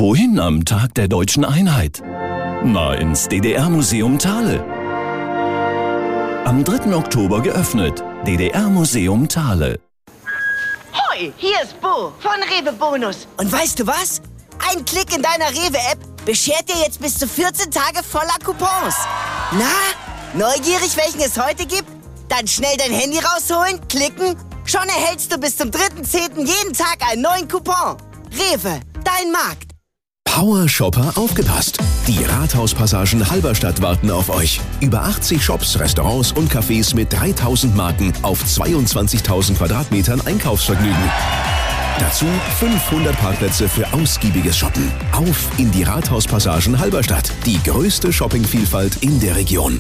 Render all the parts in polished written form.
Wohin am Tag der Deutschen Einheit? Na, ins DDR-Museum Thale. Am 3. Oktober geöffnet. DDR-Museum Thale. Hoi, hier ist Bo von Rewe Bonus. Und weißt du was? Ein Klick in deiner Rewe-App beschert dir jetzt bis zu 14 Tage voller Coupons. Na, neugierig, welchen es heute gibt? Dann schnell dein Handy rausholen, klicken. Schon erhältst du bis zum 3.10. jeden Tag einen neuen Coupon. Rewe, dein Markt. Power Shopper, aufgepasst! Die Rathauspassagen Halberstadt warten auf euch. Über 80 Shops, Restaurants und Cafés mit 3000 Marken auf 22.000 Quadratmetern Einkaufsvergnügen. Dazu 500 Parkplätze für ausgiebiges Shoppen. Auf in die Rathauspassagen Halberstadt. Die größte Shoppingvielfalt in der Region.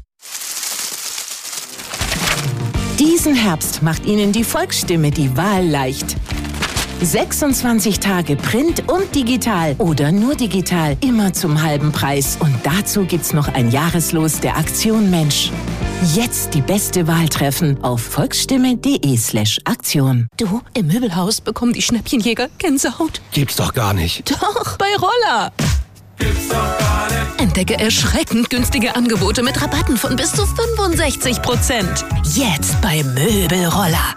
Diesen Herbst macht Ihnen die Volksstimme die Wahl leicht. 26 Tage Print und digital oder nur digital, immer zum halben Preis. Und dazu gibt's noch ein Jahreslos der Aktion Mensch. Jetzt die beste Wahl treffen auf volksstimme.de/Aktion. Du, im Möbelhaus bekommen die Schnäppchenjäger Gänsehaut. Gibt's doch gar nicht. Doch, bei Roller. Gibt's doch gar nicht. Entdecke erschreckend günstige Angebote mit Rabatten von bis zu 65%. Jetzt bei Möbelroller.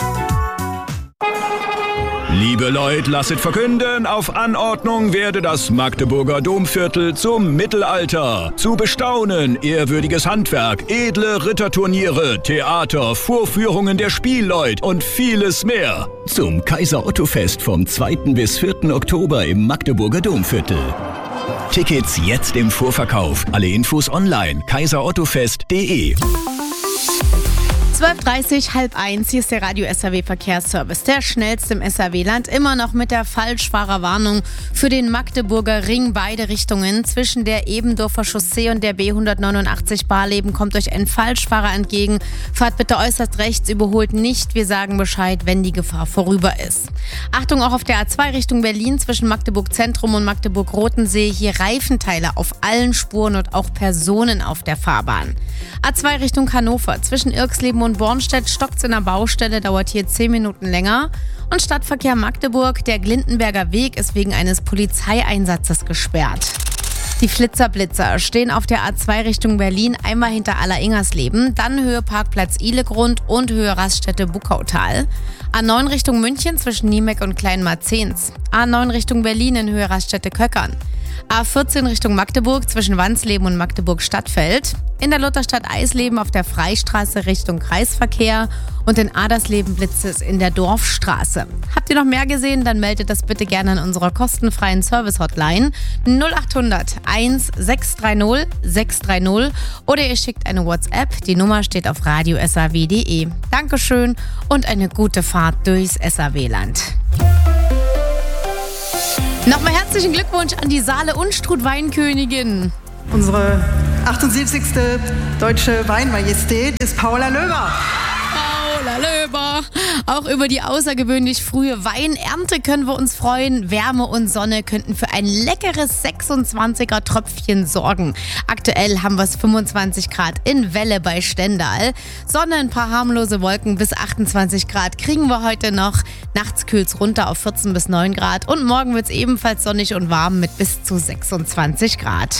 Liebe Leute, lasset verkünden, auf Anordnung werde das Magdeburger Domviertel zum Mittelalter. Zu bestaunen, ehrwürdiges Handwerk, edle Ritterturniere, Theater, Vorführungen der Spielleut und vieles mehr. Zum Kaiser-Otto-Fest vom 2. bis 4. Oktober im Magdeburger Domviertel. Tickets jetzt im Vorverkauf. Alle Infos online, kaiserottofest.de. 12:30, 12:30, hier ist der Radio SAW Verkehrsservice, der schnellste im SAW-Land, immer noch mit der Falschfahrerwarnung für den Magdeburger Ring, beide Richtungen. Zwischen der Ebendorfer Chaussee und der B189 Barleben kommt euch ein Falschfahrer entgegen. Fahrt bitte äußerst rechts, überholt nicht, wir sagen Bescheid, wenn die Gefahr vorüber ist. Achtung auch auf der A2 Richtung Berlin, zwischen Magdeburg Zentrum und Magdeburg Rotensee, hier Reifenteile auf allen Spuren und auch Personen auf der Fahrbahn. A2 Richtung Hannover, zwischen Irxleben und Bornstedt stockt's in der Baustelle, dauert hier 10 Minuten länger. Und Stadtverkehr Magdeburg, der Glindenberger Weg ist wegen eines Polizeieinsatzes gesperrt. Die Flitzerblitzer stehen auf der A2 Richtung Berlin, einmal hinter Aller-Ingersleben, dann Höhe Parkplatz Ihlegrund und Höhe Raststätte Buckautal. A9 Richtung München zwischen Niemeck und Kleinmarzens. A9 Richtung Berlin in Höhe Raststätte Köckern. A14 Richtung Magdeburg zwischen Wansleben und Magdeburg-Stadtfeld. In der Lutherstadt Eisleben auf der Freistraße Richtung Kreisverkehr und in Adersleben blitzt es in der Dorfstraße. Habt ihr noch mehr gesehen? Dann meldet das bitte gerne an unserer kostenfreien Service-Hotline 0800 1630 630 oder ihr schickt eine WhatsApp. Die Nummer steht auf radiosaw.de. Dankeschön und eine gute Fahrt durchs SAW-Land. Nochmal herzlichen Glückwunsch an die Saale-Unstrut-Weinkönigin. Unsere 78. Deutsche Weinmajestät ist Paula Löber. Paula Löber. Auch über die außergewöhnlich frühe Weinernte können wir uns freuen. Wärme und Sonne könnten für ein leckeres 26er Tröpfchen sorgen. Aktuell haben wir es 25 Grad in Welle bei Stendal. Sonne, ein paar harmlose Wolken bis 28 Grad kriegen wir heute noch. Nachts kühlt es runter auf 14 bis 9 Grad. Und morgen wird es ebenfalls sonnig und warm mit bis zu 26 Grad.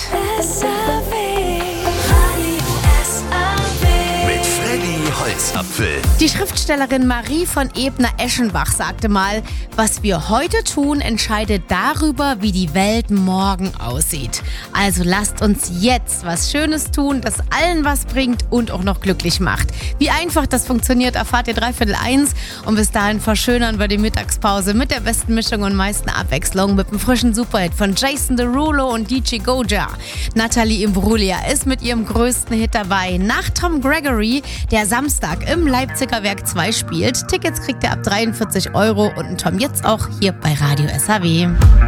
Holzapfel. Die Schriftstellerin Marie von Ebner-Eschenbach sagte mal, was wir heute tun, entscheidet darüber, wie die Welt morgen aussieht. Also lasst uns jetzt was Schönes tun, das allen was bringt und auch noch glücklich macht. Wie einfach das funktioniert, erfahrt ihr 1:15 und bis dahin verschönern wir die Mittagspause mit der besten Mischung und meisten Abwechslung mit dem frischen Superhit von Jason Derulo und DJ Goja. Nathalie Imbruglia ist mit ihrem größten Hit dabei. Nach Tom Gregory, der Samstag im Leipziger Werk 2 spielt. Tickets kriegt ihr ab 43 € und ein Tom jetzt auch hier bei Radio SAW.